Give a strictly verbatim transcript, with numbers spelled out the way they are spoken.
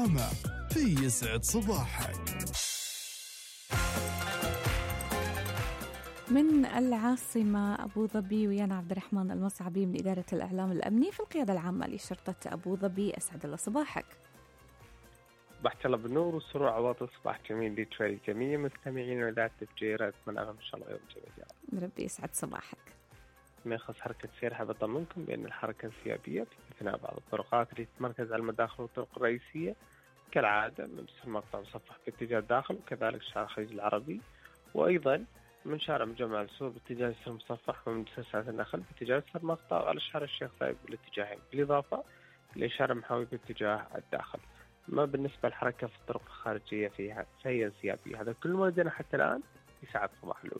العامة في يسعد صباحك. من العاصمة أبو ظبي ويانا عبد الرحمن المصعبي من إدارة الإعلام الأمني في القيادة العامة لشرطة أبو ظبي. أسعد الله صباحك. صباحك الله بالنور والسرور عواطف. صباح جميل لك وللجميع مستمعين وإذاعة تفجير. أتمنى لكم إن شاء الله يوم جميل. ربي يسعد صباحك. ما يخص حركة سير حاب أطمنكم بأن الحركة السيابية في اثناء بعض الطرقات اللي تتمركز على المداخل والطرق الرئيسية كالعادة من مقطع مصفح باتجاه الداخل، وكذلك شارع الخليج العربي، وأيضا من شارع مجمع السور باتجاه السر مصفح، ومن سلسلة النخل باتجاه السر مقطع، وعلى شارع الشيخ زايد بالاتجاهين، بالإضافة لشارع محاوي باتجاه الداخل. ما بالنسبة للحركة في الطرق الخارجية فيها فهي انسيابية. هذا كل ما لدينا حتى الآن في ساعة صباح الأولى.